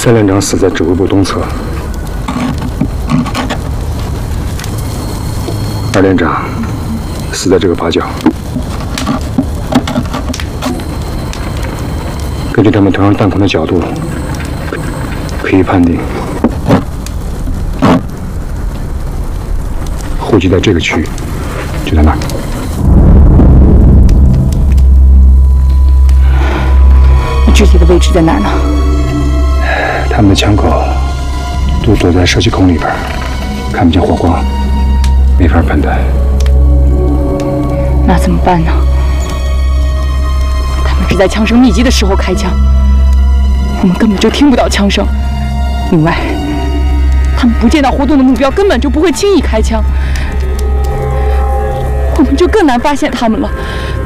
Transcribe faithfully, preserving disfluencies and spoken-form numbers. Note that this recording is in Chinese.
三连长死在指挥部东侧，二连长死在这个八角。根据他们投上弹孔的角度，可以判定户籍在这个区域，就在那儿。 那具体的位置在哪儿呢？ 他们的枪口都躲在射击孔里边，看不见火光，没法判断。 那怎么办呢？他们只在枪声密集的时候开枪，我们根本就听不到枪声。另外，他们不见到活动的目标，根本就不会轻易开枪，我们就更难发现他们了。